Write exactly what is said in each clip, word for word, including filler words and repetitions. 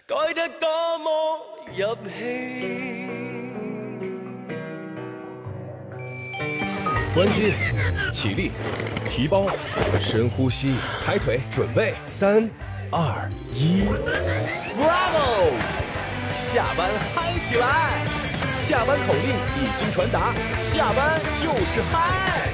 改得多麼入戲。 关机，起立，提包，深呼吸，抬腿，准备，三、二、一 ，Bravo！ 下班嗨起来！下班口令已经传达，下班就是嗨。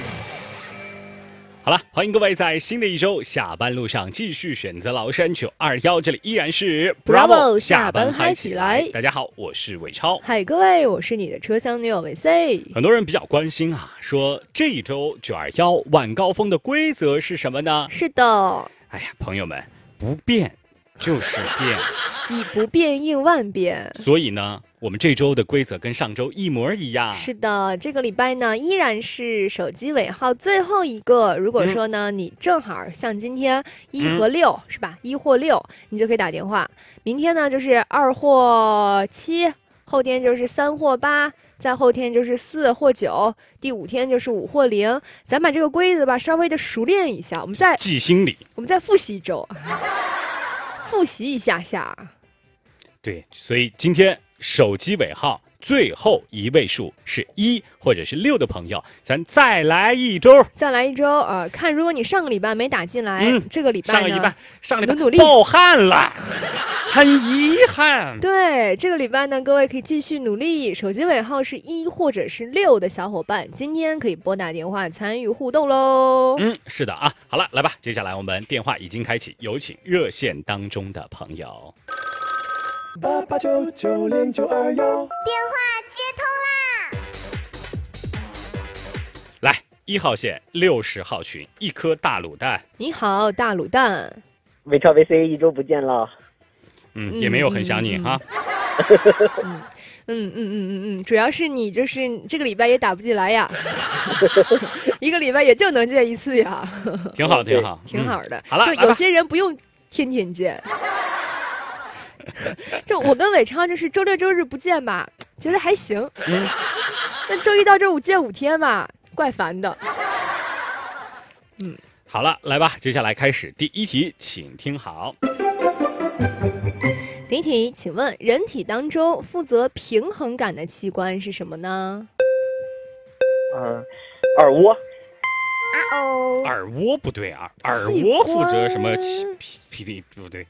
好了，欢迎各位在新的一周下班路上继续选择崂山九二一，这里依然是 Bravo， 下班嗨起起来。 来大家好，我是伟超。 嗨，各位，我是你的车厢女友维 C。 很多人比较关心啊，说这一周九二一晚高峰的规则是什么呢？ 是的， 哎呀，朋友们，不变就是变， 以不变应万变。 所以呢，我们这周的规则跟上周一模一样。 是的，这个礼拜呢依然是手机尾号最后一个。如果说呢，嗯、你正好像今天一和六、嗯、是吧？一或六，你就可以打电话。明天呢就是二或七，后天就是三或八，再后天就是四或九，第五天就是五或零。咱把这个规则吧稍微的熟练一下，我们再记心里， 我们再复习一周。复习一下下， 对，所以今天手机尾号最后一位数是一或者是六的朋友，咱再来一周， 再来一周。呃，看如果你上个礼拜没打进来，嗯、这个礼拜呢， 上个礼拜上个礼拜努力爆汗了，很遗憾。 对，这个礼拜呢，各位可以继续努力。手机尾号是一或者是六的小伙伴，今天可以拨打电话参与互动喽。 嗯，是的啊。好了，来吧，接下来我们电话已经开启，有请热线当中的朋友。 八八九九零九二幺， 电话接通啦！来，一号线六十号群，一颗大卤蛋。 你好，大卤蛋。 伟超 V C 一周不见了。 嗯，也没有很想你哈。 嗯嗯嗯嗯嗯嗯，主要是你就是这个礼拜也打不进来呀，一个礼拜也就能见一次呀。 挺好，挺好， 挺好的。 嗯、好了， 就有些人不用天天见。就我跟伟超就是周六周日不见吧，觉得还行。嗯，那周一到周五见五天吧，怪烦的。 嗯，好了，来吧，接下来开始第一题，请听好。 第一题，请问人体当中负责平衡感的器官是什么呢？ 嗯，耳蜗。 啊哦， 耳蜗不对啊，耳蜗负责什么？屁屁屁不对。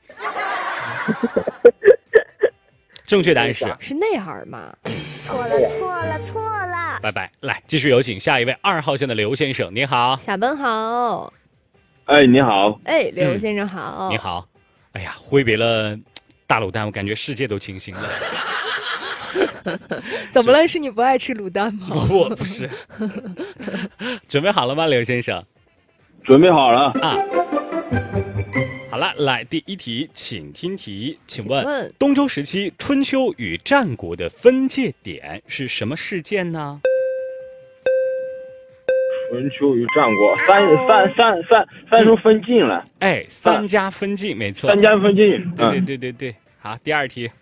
正确答案是是内耳吗？ 错了错了错了！ 拜拜，来继续有请下一位二号线的刘先生，您好。 下班好。 哎，你好。 哎，刘先生好。 嗯、你好。哎呀，挥别了大卤蛋，我感觉世界都清醒了。 怎么了？是你不爱吃卤蛋吗？ 我不是。准备好了吗，刘先生？ 准备好了啊。好了，来第一题，请听题，请问， 请问东周时期春秋与战国的分界点是什么事件呢？ 春秋与战国，三三三三三叔分晋了。 哎，三家分晋，没错。 三家分晋。 对对对对对。好，第二题。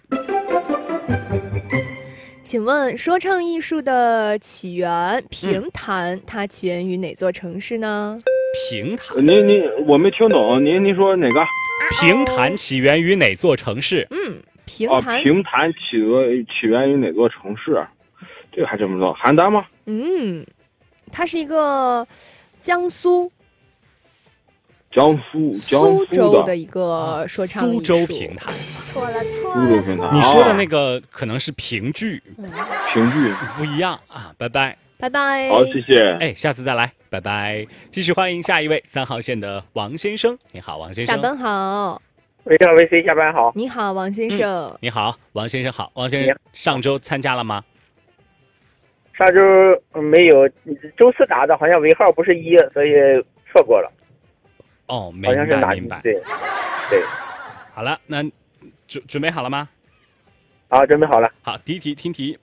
请问说唱艺术的起源评弹，嗯、它起源于哪座城市呢？ 评弹， 您您我没听懂，您您说哪个？ 评弹起源于哪座城市？ 嗯，评弹、 哦、评弹起起源于哪座城市？这个还真不知道，邯郸吗？ 嗯，它是一个江苏。 江苏江苏苏州的一个说唱艺术。 苏州评弹。 错了错了错了！ 你说的那个可能是评剧， 评剧不一样啊！拜拜。 拜拜。 好，谢谢。 哎，下次再来，拜拜。继续欢迎下一位三号线的王先生。你好，王先生。 下班好。 伟超 V C 下班好。 你好，王先生。 嗯、你好，王先生好。王先生，上周参加了吗？ 上周没有，周四打的，好像尾号不是一，所以错过了。 哦，明白明白。 对对。 好了，那准准备好了吗？ 好，准备好了。 好，第一题，听题。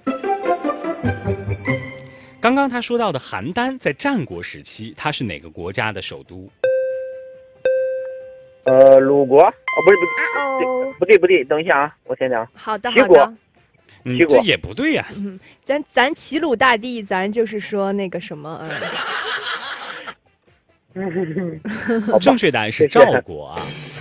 刚刚他说到的邯郸在战国时期，它是哪个国家的首都？ 呃，鲁国哦，不是不对，不对不对，等一下啊，我先讲。 好的好的。 嗯，这也不对呀、啊。 嗯，咱咱齐鲁大地，咱就是说那个什么， 嗯，正确答案是赵国啊。